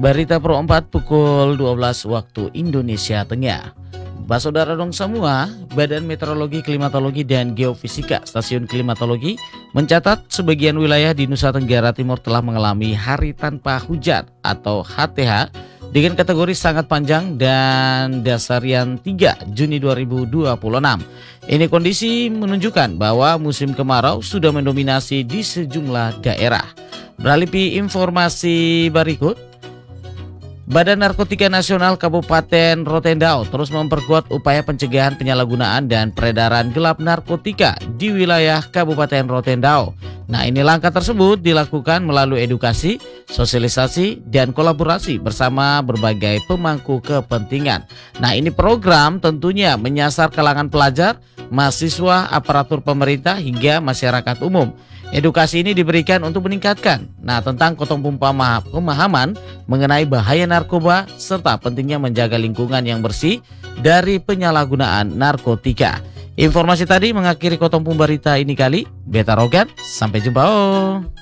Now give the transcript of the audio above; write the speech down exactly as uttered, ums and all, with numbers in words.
Barita Pro empat pukul dua belas waktu Indonesia Tengah. Saudara dong semua, Badan Meteorologi, Klimatologi, dan Geofisika Stasiun Klimatologi mencatat sebagian wilayah di Nusa Tenggara Timur telah mengalami hari tanpa hujan atau H T H dengan kategori sangat panjang dan dasarian tiga Juni dua ribu dua puluh enam. Ini kondisi menunjukkan bahwa musim kemarau sudah mendominasi di sejumlah daerah. Beralih informasi berikut. Badan Narkotika Nasional Kabupaten Rotendao terus memperkuat upaya pencegahan penyalahgunaan dan peredaran gelap narkotika di wilayah Kabupaten Rotendao. Nah, ini langkah tersebut dilakukan melalui edukasi, sosialisasi, dan kolaborasi bersama berbagai pemangku kepentingan. Nah, ini program tentunya menyasar kalangan pelajar, mahasiswa, aparatur pemerintah, hingga masyarakat umum. Edukasi ini diberikan untuk meningkatkan nah tentang kotong pemahaman mengenai bahaya narkoba serta pentingnya menjaga lingkungan yang bersih dari penyalahgunaan narkotika. Informasi tadi mengakhiri kotong pemberita ini kali. Beta Rogan, sampai jumpa. Oh.